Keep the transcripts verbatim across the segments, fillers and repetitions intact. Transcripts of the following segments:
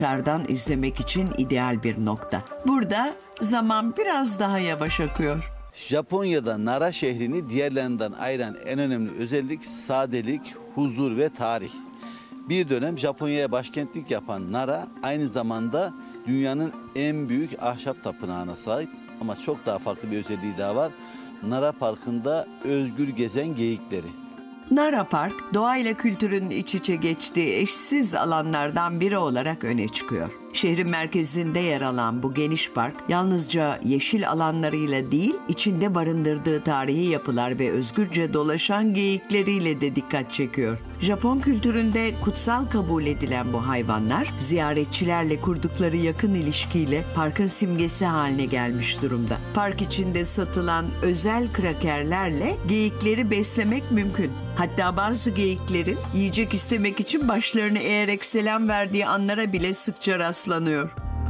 Dışarıdan izlemek için ideal bir nokta. Burada zaman biraz daha yavaş akıyor. Japonya'da Nara şehrini diğerlerinden ayıran en önemli özellik sadelik, huzur ve tarih. Bir dönem Japonya'ya başkentlik yapan Nara aynı zamanda dünyanın en büyük ahşap tapınağına sahip ama çok daha farklı bir özelliği daha var. Nara Parkı'nda özgür gezen geyikleri. Nara Park, doğayla kültürün iç içe geçtiği eşsiz alanlardan biri olarak öne çıkıyor. Şehrin merkezinde yer alan bu geniş park, yalnızca yeşil alanlarıyla değil, içinde barındırdığı tarihi yapılar ve özgürce dolaşan geyikleriyle de dikkat çekiyor. Japon kültüründe kutsal kabul edilen bu hayvanlar, ziyaretçilerle kurdukları yakın ilişkiyle parkın simgesi haline gelmiş durumda. Park içinde satılan özel krakerlerle geyikleri beslemek mümkün. Hatta bazı geyiklerin yiyecek istemek için başlarını eğerek selam verdiği anlara bile sıkça rastlanıyor.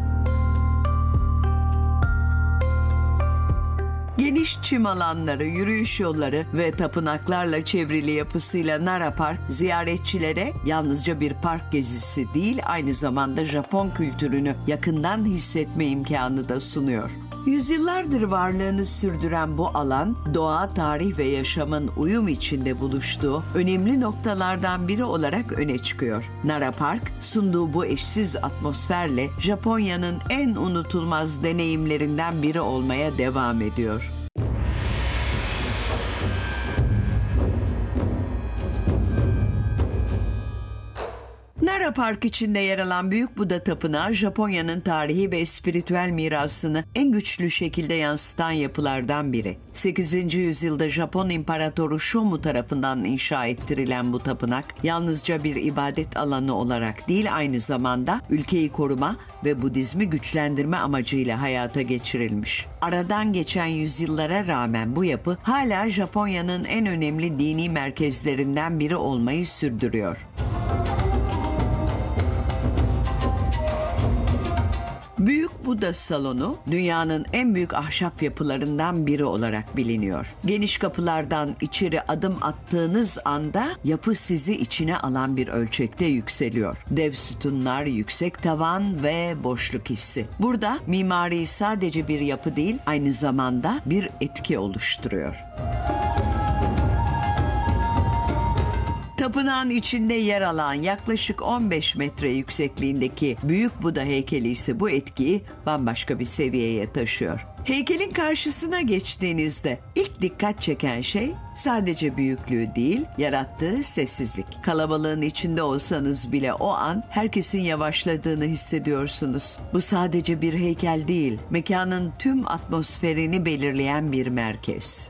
Geniş çim alanları, yürüyüş yolları ve tapınaklarla çevrili yapısıyla Nara Park, ziyaretçilere yalnızca bir park gezisi değil, aynı zamanda Japon kültürünü yakından hissetme imkanı da sunuyor. Yüzyıllardır varlığını sürdüren bu alan, doğa, tarih ve yaşamın uyum içinde buluştuğu önemli noktalardan biri olarak öne çıkıyor. Nara Park, sunduğu bu eşsiz atmosferle Japonya'nın en unutulmaz deneyimlerinden biri olmaya devam ediyor. Nara Park içinde yer alan Büyük Buda Tapınağı, Japonya'nın tarihi ve spiritüel mirasını en güçlü şekilde yansıtan yapılardan biri. sekizinci yüzyılda Japon İmparatoru Shomu tarafından inşa ettirilen bu tapınak, yalnızca bir ibadet alanı olarak değil, aynı zamanda ülkeyi koruma ve Budizmi güçlendirme amacıyla hayata geçirilmiş. Aradan geçen yüzyıllara rağmen bu yapı hala Japonya'nın en önemli dini merkezlerinden biri olmayı sürdürüyor. Büyük Buda Salonu, dünyanın en büyük ahşap yapılarından biri olarak biliniyor. Geniş kapılardan içeri adım attığınız anda yapı sizi içine alan bir ölçekte yükseliyor. Dev sütunlar, yüksek tavan ve boşluk hissi. Burada mimari sadece bir yapı değil, aynı zamanda bir etki oluşturuyor. Tapınağın içinde yer alan yaklaşık on beş metre yüksekliğindeki Büyük Buda heykeli ise bu etkiyi bambaşka bir seviyeye taşıyor. Heykelin karşısına geçtiğinizde ilk dikkat çeken şey sadece büyüklüğü değil, yarattığı sessizlik. Kalabalığın içinde olsanız bile o an herkesin yavaşladığını hissediyorsunuz. Bu sadece bir heykel değil, mekanın tüm atmosferini belirleyen bir merkez.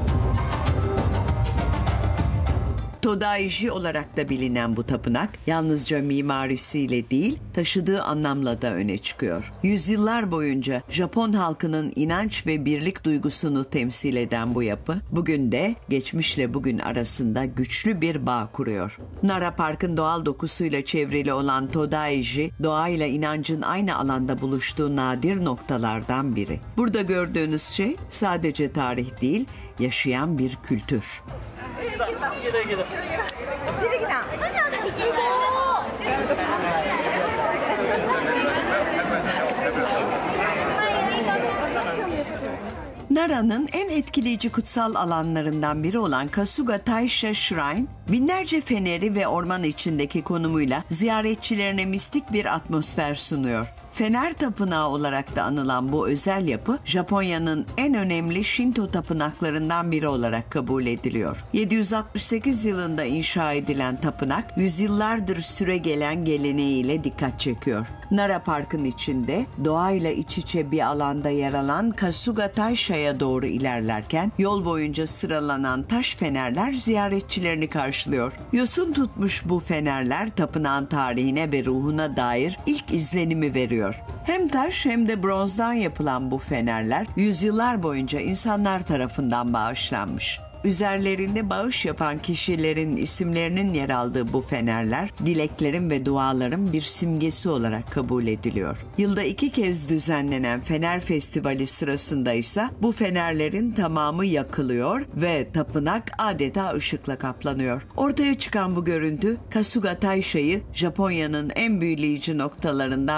Todaiji olarak da bilinen bu tapınak, yalnızca mimarisiyle değil, taşıdığı anlamla da öne çıkıyor. Yüzyıllar boyunca Japon halkının inanç ve birlik duygusunu temsil eden bu yapı, bugün de geçmişle bugün arasında güçlü bir bağ kuruyor. Nara Park'ın doğal dokusuyla çevrili olan Todaiji, doğayla inancın aynı alanda buluştuğu nadir noktalardan biri. Burada gördüğünüz şey sadece tarih değil, yaşayan bir kültür. Nara'nın en etkileyici kutsal alanlarından biri olan Kasuga Taisha Shrine, binlerce feneri ve orman içindeki konumuyla ziyaretçilerine mistik bir atmosfer sunuyor. Fener Tapınağı olarak da anılan bu özel yapı, Japonya'nın en önemli Şinto tapınaklarından biri olarak kabul ediliyor. yedi yüz altmış sekiz yılında inşa edilen tapınak, yüzyıllardır süregelen geleneğiyle dikkat çekiyor. Nara Park'ın içinde doğayla iç içe bir alanda yer alan Kasuga Taisha'ya doğru ilerlerken yol boyunca sıralanan taş fenerler ziyaretçilerini karşılıyor. Yosun tutmuş bu fenerler tapınağın tarihine ve ruhuna dair ilk izlenimi veriyor. Hem taş hem de bronzdan yapılan bu fenerler yüzyıllar boyunca insanlar tarafından bağışlanmış. Üzerlerinde bağış yapan kişilerin isimlerinin yer aldığı bu fenerler, dileklerin ve duaların bir simgesi olarak kabul ediliyor. Yılda iki kez düzenlenen Fener Festivali sırasında ise bu fenerlerin tamamı yakılıyor ve tapınak adeta ışıkla kaplanıyor. Ortaya çıkan bu görüntü, Kasuga Taisha'yı Japonya'nın en büyüleyici noktalarından